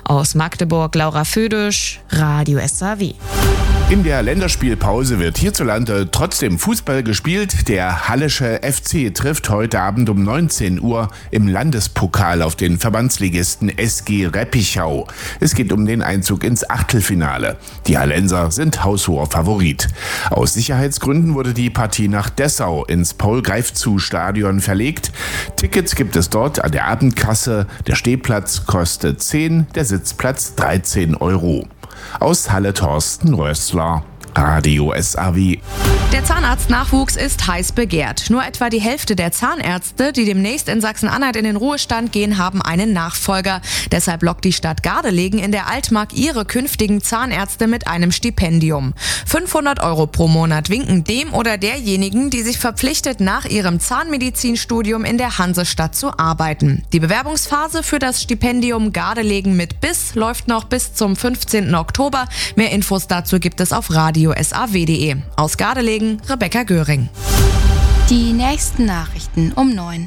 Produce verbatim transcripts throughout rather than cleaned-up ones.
Aus Magdeburg Laura Födisch, Radio S A W. In der Länderspielpause wird hierzulande trotzdem Fußball gespielt. Der Hallische F C trifft heute Abend um neunzehn Uhr im Landespokal auf den Verbandsligisten S G Reppichau. Es geht um den Einzug ins Achtelfinale. Die Hallenser sind haushoher Favorit. Aus Sicherheitsgründen wurde die Partie nach Dessau ins Paul-Greifzu-Stadion verlegt. Tickets gibt es dort an der Abendkasse. Der Stehplatz kostet zehn, der Sitzplatz dreizehn Euro. Aus Halle Thorsten Rössler, Radio S A W. Der Zahnarztnachwuchs ist heiß begehrt. Nur etwa die Hälfte der Zahnärzte, die demnächst in Sachsen-Anhalt in den Ruhestand gehen, haben einen Nachfolger. Deshalb lockt die Stadt Gardelegen in der Altmark ihre künftigen Zahnärzte mit einem Stipendium. fünfhundert Euro pro Monat winken dem oder derjenigen, die sich verpflichtet, nach ihrem Zahnmedizinstudium in der Hansestadt zu arbeiten. Die Bewerbungsphase für das Stipendium Gardelegen mit Biss läuft noch bis zum fünfzehnten Oktober. Mehr Infos dazu gibt es auf radio s a w punkt d e. Aus Gardelegen Rebecca Göring. Die nächsten Nachrichten um neun.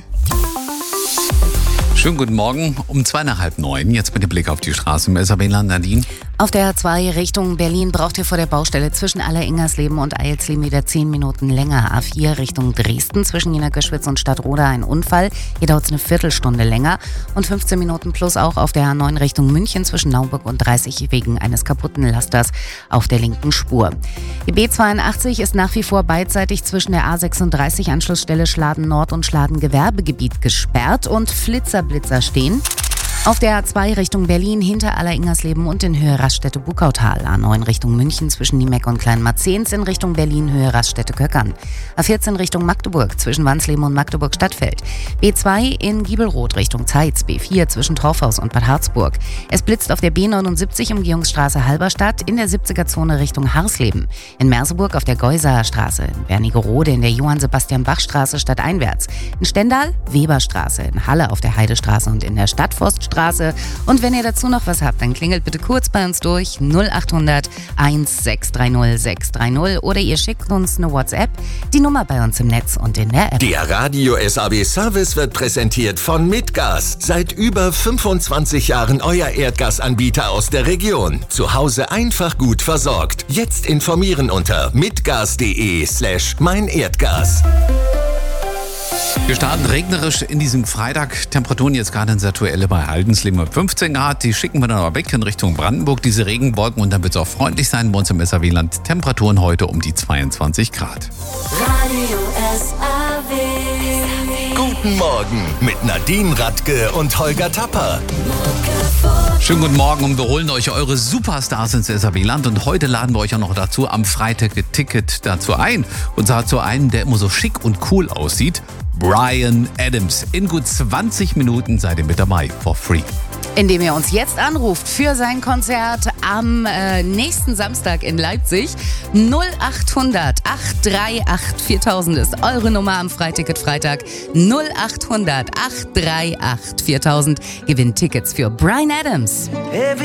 Schönen guten Morgen, um zwei nach halb neun. Jetzt mit dem Blick auf die Straße im S A W-Land. Nadine. Auf der A zwei Richtung Berlin braucht ihr vor der Baustelle zwischen Aller-Ingersleben und Eilsleben wieder zehn Minuten länger. A vier Richtung Dresden zwischen Jena Göschwitz und Stadtroda ein Unfall. Hier dauert es eine Viertelstunde länger. Und fünfzehn Minuten plus auch auf der A neun Richtung München zwischen Naumburg und dreißig wegen eines kaputten Lasters auf der linken Spur. Die B zweiundachtzig ist nach wie vor beidseitig zwischen der A sechsunddreißig Anschlussstelle Schladen Nord und Schladen Gewerbegebiet gesperrt und Flitzerblitzer stehen. Auf der A zwei Richtung Berlin hinter Aller-Ingersleben und in Höhe Raststätte-Bukautal. A neun Richtung München zwischen Niemeck und Kleinmarzens, in Richtung Berlin Höhe Raststätte-Köckern. A vierzehn Richtung Magdeburg zwischen Wansleben und Magdeburg-Stadtfeld. B zwei in Giebelroth Richtung Zeitz. B vier zwischen Torfhaus und Bad Harzburg. Es blitzt auf der B neunundsiebzig Umgehungsstraße Halberstadt in der siebziger-Zone Richtung Harsleben. In Merseburg auf der Geusaer Straße. In Wernigerode in der Johann-Sebastian-Bach-Straße stadteinwärts. In Stendal Weberstraße. In Halle auf der Heidestraße und in der Stadtforststraße. Und wenn ihr dazu noch was habt, dann klingelt bitte kurz bei uns durch null achthundert eins sechs drei null sechs drei null oder ihr schickt uns eine WhatsApp, die Nummer bei uns im Netz und in der App. Der Radio S A W Service wird präsentiert von Mitgas. Seit über fünfundzwanzig Jahren euer Erdgasanbieter aus der Region. Zu Hause einfach gut versorgt. Jetzt informieren unter mitgas.de slash mein Erdgas. Wir starten regnerisch in diesem Freitag. Temperaturen jetzt gerade ins Aktuelle bei Haldensleben mit fünfzehn Grad. Die schicken wir dann aber weg in Richtung Brandenburg, diese Regenwolken. Und dann wird es auch freundlich sein bei uns im S A W-Land. Temperaturen heute um die zweiundzwanzig Grad. Radio S A W. Guten Morgen mit Nadine Radke und Holger Tapper. Schönen guten Morgen und wir holen euch eure Superstars ins S A W-Land. Und heute laden wir euch auch noch dazu am Freitag ein Ticket dazu ein. Und zwar zu einem, der immer so schick und cool aussieht. Bryan Adams. In gut zwanzig Minuten seid ihr mit dabei. For free. Indem ihr uns jetzt anruft für sein Konzert am äh, nächsten Samstag in Leipzig. null achthundert acht drei acht viertausend ist eure Nummer am Freiticket Freitag. null achthundert acht drei acht viertausend gewinnt Tickets für Bryan Adams.